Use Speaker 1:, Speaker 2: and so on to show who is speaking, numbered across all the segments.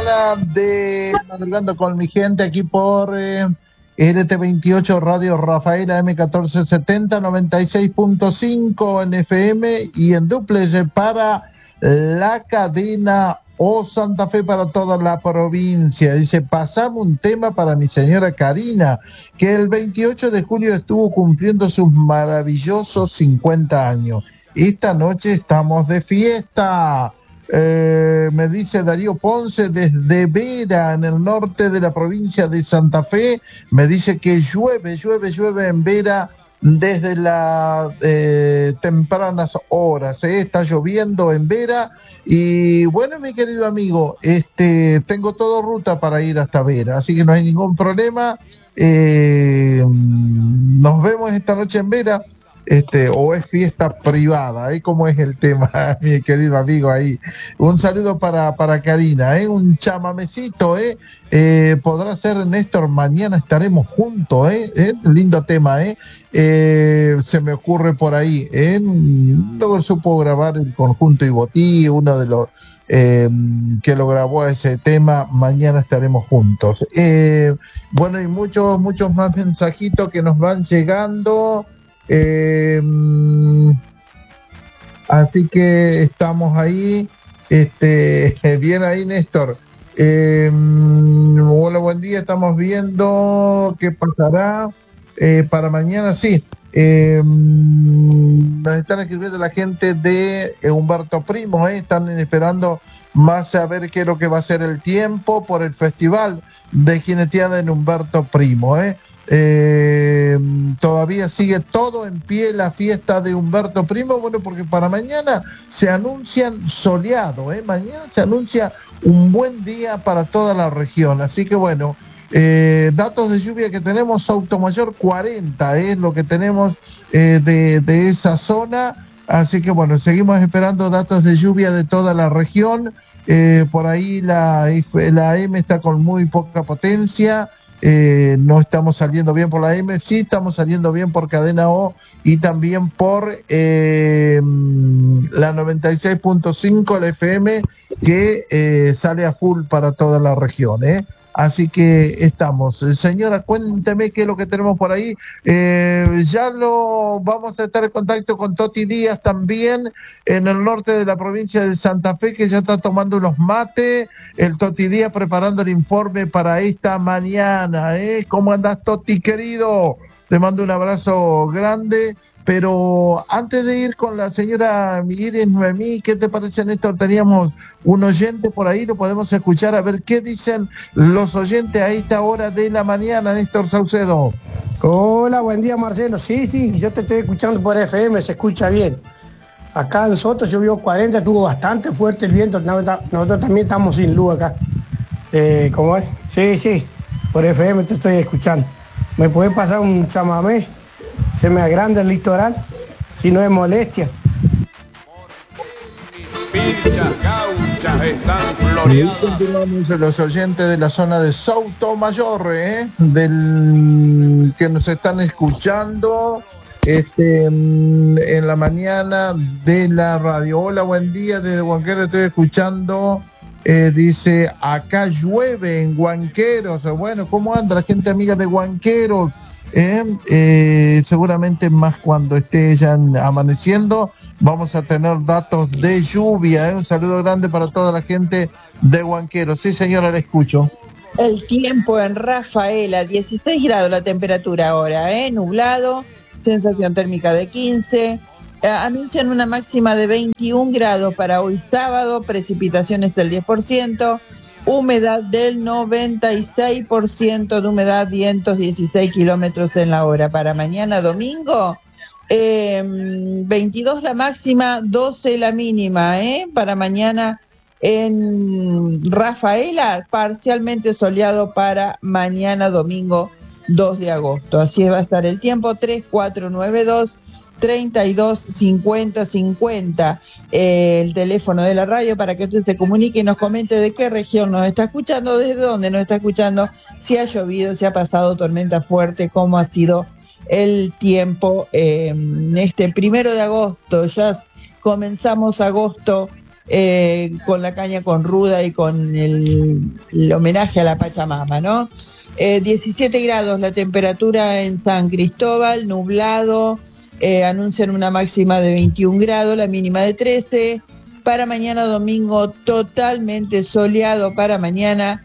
Speaker 1: mañana de Madrugando con mi gente aquí por RT28 Radio Rafaela M1470 96.5 en FM y en duplex para la cadena O Santa Fe para toda la provincia. Dice, pasamos un tema para mi señora Karina, que el 28 de julio estuvo cumpliendo sus maravillosos 50 años. Esta noche estamos de fiesta. Me dice Darío Ponce desde Vera, en el norte de la provincia de Santa Fe. Me dice que llueve en Vera desde las tempranas horas. Está lloviendo en Vera. Y bueno, mi querido amigo, tengo todo ruta para ir hasta Vera, así que no hay ningún problema. Nos vemos esta noche en Vera. O es fiesta privada, ¿cómo es el tema, mi querido amigo ahí? Un saludo para Karina, un chamamecito, podrá ser Néstor, mañana estaremos juntos, lindo tema, se me ocurre por ahí, luego supo grabar el conjunto Ibotí, uno de los que lo grabó ese tema, mañana estaremos juntos. Bueno, y muchos más mensajitos que nos van llegando. Así que estamos ahí, bien ahí, Néstor. Hola, buen día, estamos viendo qué pasará para mañana, sí. Nos están escribiendo la gente de Humberto Primo, están esperando más a ver qué es lo que va a ser el tiempo por el festival de jineteada en Humberto Primo, todavía sigue todo en pie la fiesta de Humberto Primo, bueno, porque para mañana se anuncian soleado, mañana se anuncia un buen día para toda la región, así que bueno, datos de lluvia que tenemos, Sotomayor 40 es lo que tenemos de esa zona, así que bueno, seguimos esperando datos de lluvia de toda la región. Por ahí la M está con muy poca potencia. No estamos saliendo bien por la M, sí estamos saliendo bien por Cadena O y también por la 96.5, la FM, que sale a full para toda la región, Así que estamos. Señora, cuénteme qué es lo que tenemos por ahí. Ya lo vamos a estar en contacto con Toti Díaz también en el norte de la provincia de Santa Fe, que ya está tomando unos mates. El Toti Díaz preparando el informe para esta mañana. ¿Cómo andás, Toti, querido? Te mando un abrazo grande. Pero antes de ir con la señora Iris Noemí, ¿qué te parece, Néstor? Teníamos un oyente por ahí, lo podemos escuchar, a ver qué dicen los oyentes a esta hora de la mañana, Néstor Saucedo.
Speaker 2: Hola, buen día, Marcelo. Sí, yo te estoy escuchando por FM, se escucha bien. Acá en Soto llovió 40, estuvo bastante fuerte el viento, nosotros también estamos sin luz acá. ¿Cómo es? Sí, por FM te estoy escuchando. ¿Me puedes pasar un chamamé? Se me agranda el litoral, si no es molestia.
Speaker 3: Pinchas gauchas están floreadas.
Speaker 1: Continuamos los oyentes de la zona de Sotomayor, del que nos están escuchando en la mañana de la radio. Hola, buen día, desde Huanquero estoy escuchando. Dice, acá llueve en Huanqueros. Bueno, ¿cómo anda la gente amiga de Huanqueros? Seguramente más cuando esté ya amaneciendo vamos a tener datos de lluvia. Un saludo grande para toda la gente de Huanqueros. Sí, señora, le escucho.
Speaker 4: El tiempo en Rafaela, 16 grados la temperatura ahora, nublado, sensación térmica de 15, anuncian una máxima de 21 grados para hoy sábado, precipitaciones del 10%, humedad del 96% de humedad, vientos 16 kilómetros en la hora. Para mañana domingo, 22 la máxima, 12 la mínima, para mañana en Rafaela, parcialmente soleado para mañana domingo 2 de agosto. Así va a estar el tiempo, 3492-325050, el teléfono de la radio para que usted se comunique y nos comente de qué región nos está escuchando, desde dónde nos está escuchando, si ha llovido, si ha pasado tormenta fuerte, cómo ha sido el tiempo este 1 de agosto. Ya comenzamos agosto con la caña con ruda y con el homenaje a la Pachamama, ¿no? 17 grados la temperatura en San Cristóbal, nublado, anuncian una máxima de 21 grados, la mínima de 13. Para mañana domingo totalmente soleado para mañana,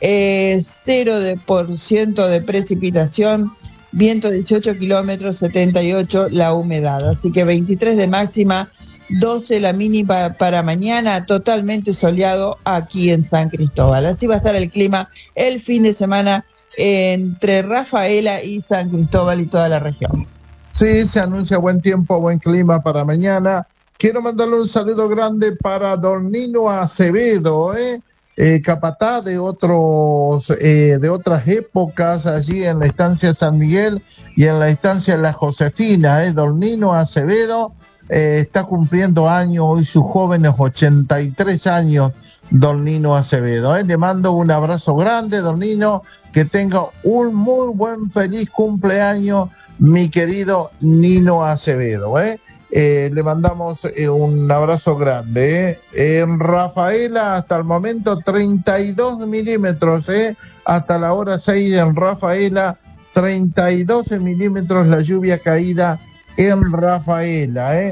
Speaker 4: 0% de precipitación, viento 18 kilómetros, 78 la humedad, así que 23 de máxima, 12 la mínima para mañana, totalmente soleado aquí en San Cristóbal. Así va a estar el clima el fin de semana entre Rafaela y San Cristóbal y toda la región.
Speaker 1: Sí, se anuncia buen tiempo, buen clima para mañana. Quiero mandarle un saludo grande para don Nino Acevedo, capataz de otras épocas allí en la estancia San Miguel y en la estancia La Josefina, don Nino Acevedo está cumpliendo años, hoy sus jóvenes 83 años, don Nino Acevedo. Le mando un abrazo grande, don Nino, que tenga un muy buen, feliz cumpleaños, mi querido Nino Acevedo, le mandamos un abrazo grande. En Rafaela, hasta el momento, 32 milímetros, hasta la hora 6 en Rafaela, 32 milímetros la lluvia caída en Rafaela,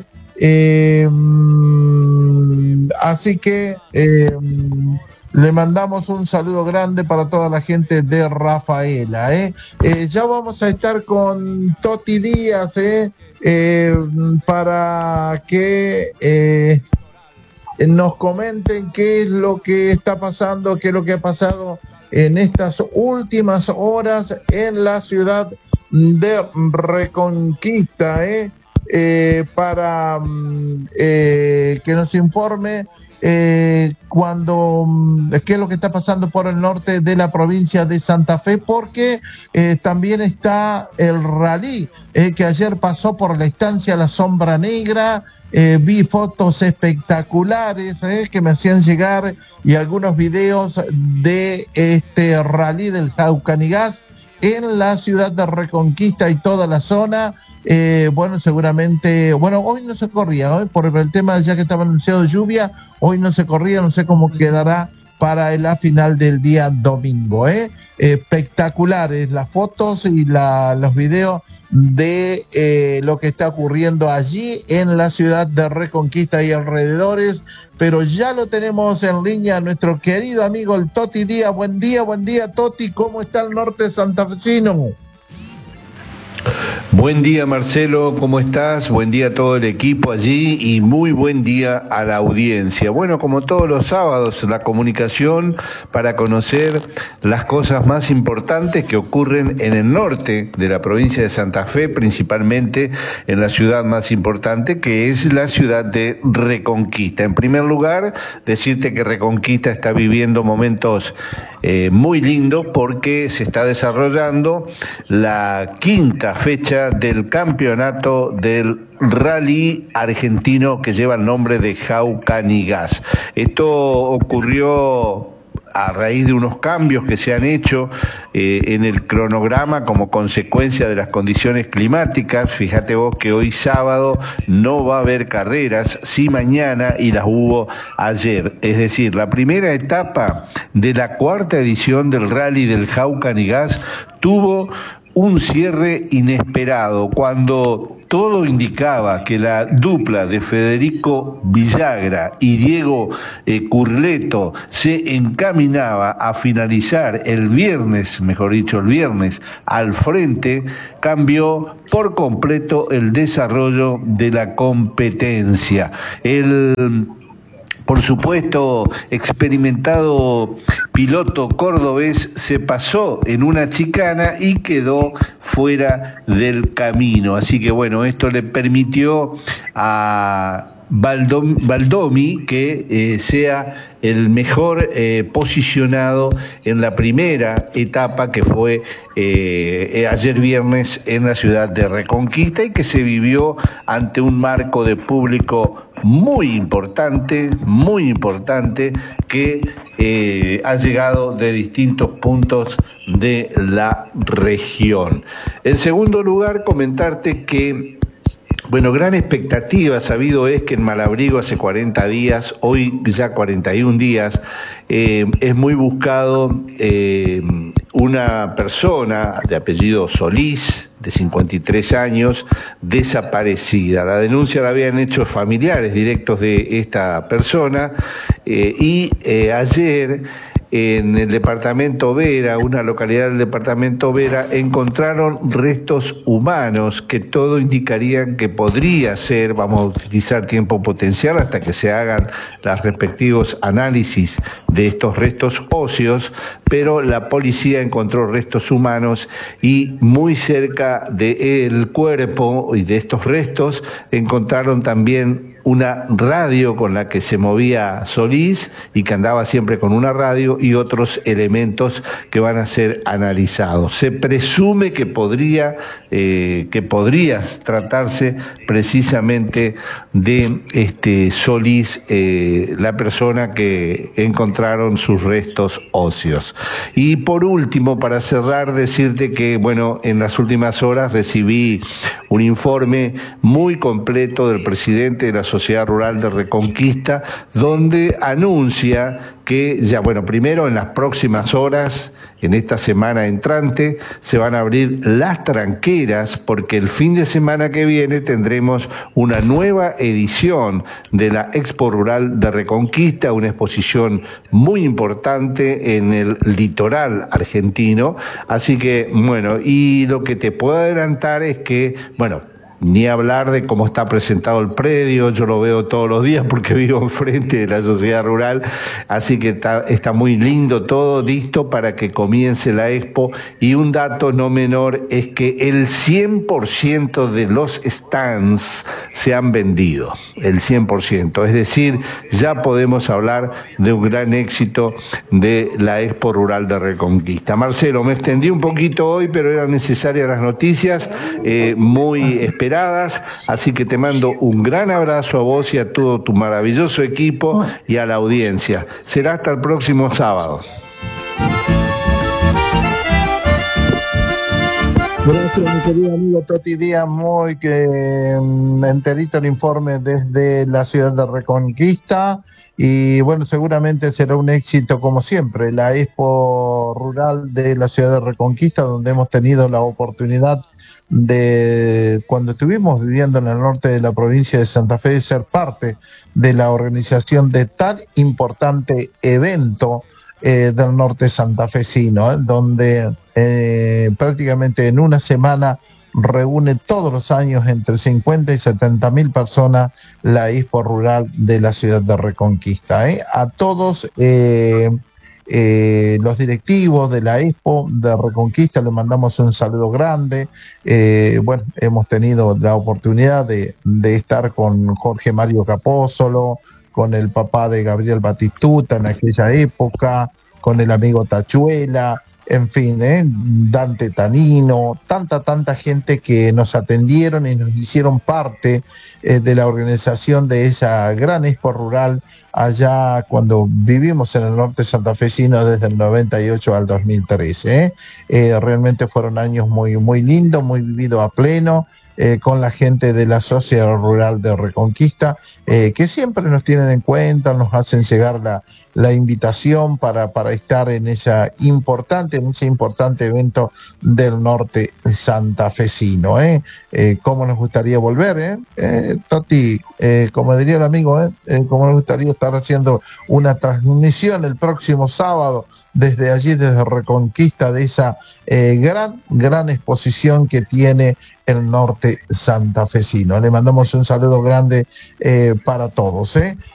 Speaker 1: así que le mandamos un saludo grande para toda la gente de Rafaela, ya vamos a estar con Toti Díaz, para que nos comenten qué es lo que está pasando, qué es lo que ha pasado en estas últimas horas en la ciudad de Reconquista, para que nos informe qué es lo que está pasando por el norte de la provincia de Santa Fe, porque también está el rally que ayer pasó por la estancia La Sombra Negra. Vi fotos espectaculares que me hacían llegar y algunos videos de este rally del Jaucanigás en la ciudad de Reconquista y toda la zona. Bueno, seguramente, bueno, hoy no se corría, por el tema ya que estaba anunciado lluvia, hoy no se corría, no sé cómo quedará para la final del día domingo, espectaculares las fotos y los videos de lo que está ocurriendo allí en la ciudad de Reconquista y alrededores, pero ya lo tenemos en línea nuestro querido amigo el Toti Díaz. Buen día Toti, ¿cómo está el norte santafesino?
Speaker 5: Buen día Marcelo, ¿cómo estás? Buen día a todo el equipo allí y muy buen día a la audiencia. Bueno, como todos los sábados, la comunicación para conocer las cosas más importantes que ocurren en el norte de la provincia de Santa Fe, principalmente en la ciudad más importante, que es la ciudad de Reconquista. En primer lugar, decirte que Reconquista está viviendo momentos muy lindos porque se está desarrollando la quinta fecha del campeonato del rally argentino que lleva el nombre de Jaucanigás. Esto ocurrió a raíz de unos cambios que se han hecho en el cronograma como consecuencia de las condiciones climáticas. Fíjate vos que hoy sábado no va a haber carreras, sí mañana, y las hubo ayer. Es decir, la primera etapa de la cuarta edición del rally del Jaucanigás tuvo un cierre inesperado cuando todo indicaba que la dupla de Federico Villagra y Diego Curleto se encaminaba a finalizar el viernes al frente. Cambió por completo el desarrollo de la competencia. Por supuesto, experimentado piloto cordobés se pasó en una chicana y quedó fuera del camino. Así que bueno, esto le permitió a Baldomi que sea el mejor posicionado en la primera etapa que fue ayer viernes en la ciudad de Reconquista y que se vivió ante un marco de público muy importante que ha llegado de distintos puntos de la región. En segundo lugar, comentarte que Bueno, gran expectativa. Sabido es que en Malabrigo hace 40 días, hoy ya 41 días, es muy buscado una persona de apellido Solís, de 53 años, desaparecida. La denuncia la habían hecho familiares directos de esta persona y ayer en el departamento Vera, una localidad del departamento Vera, encontraron restos humanos que todo indicarían que podría ser, vamos a utilizar tiempo potencial hasta que se hagan los respectivos análisis de estos restos óseos, pero la policía encontró restos humanos y muy cerca del cuerpo y de estos restos encontraron también una radio con la que se movía Solís y que andaba siempre con una radio y otros elementos que van a ser analizados. Se presume que podría tratarse precisamente de Solís, la persona que encontraron sus restos óseos. Y por último, para cerrar, decirte que, bueno, en las últimas horas recibí un informe muy completo del presidente de la Sociedad Rural de Reconquista, donde anuncia que ya, bueno, primero en las próximas horas, en esta semana entrante, se van a abrir las tranqueras, porque el fin de semana que viene tendremos una nueva edición de la Expo Rural de Reconquista, una exposición muy importante en el litoral argentino. Así que, bueno, y lo que te puedo adelantar es que, bueno, ni hablar de cómo está presentado el predio, yo lo veo todos los días porque vivo enfrente de la sociedad rural, así que está muy lindo todo, listo para que comience la expo. Y un dato no menor es que el 100% de los stands se han vendido, el 100%, es decir, ya podemos hablar de un gran éxito de la Expo Rural de Reconquista. Marcelo, me extendí un poquito hoy, pero eran necesarias las noticias, muy esperadas, así que te mando un gran abrazo a vos y a todo tu maravilloso equipo y a la audiencia. Será hasta el próximo sábado.
Speaker 1: Gracias, mi querido amigo Toti Díaz, muy enterito el informe desde la ciudad de Reconquista. Y bueno, seguramente será un éxito como siempre, la Expo Rural de la ciudad de Reconquista, donde hemos tenido la oportunidad de, cuando estuvimos viviendo en el norte de la provincia de Santa Fe, de ser parte de la organización de tan importante evento del norte santafesino, donde prácticamente en una semana reúne todos los años entre 50 y 70 mil personas la Expo Rural de la ciudad de Reconquista. A todos los directivos de la Expo de Reconquista le mandamos un saludo grande. Bueno, hemos tenido la oportunidad de estar con Jorge Mario Capósolo, con el papá de Gabriel Batistuta en aquella época, con el amigo Tachuela, en fin, Dante Tanino, tanta gente que nos atendieron y nos hicieron parte de la organización de esa gran Expo Rural allá cuando vivimos en el norte santafesino desde el 98 al 2013. Realmente fueron años muy lindos, muy vividos a pleno, con la gente de la Sociedad Rural de Reconquista, que siempre nos tienen en cuenta, nos hacen llegar la invitación para estar en ese importante evento del norte santafesino. Cómo nos gustaría volver, Toti, como diría el amigo, cómo nos gustaría estar haciendo una transmisión el próximo sábado desde allí, desde Reconquista, de esa gran exposición que tiene el norte santafesino. Le mandamos un saludo grande para todos.